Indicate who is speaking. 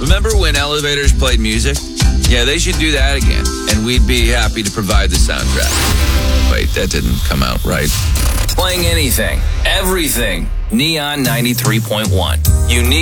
Speaker 1: Remember when elevators played music? Yeah, they should do that again, and we'd be happy to provide the soundtrack. Wait, that didn't come out right.
Speaker 2: Playing anything, everything. Neon 93.1. Unique.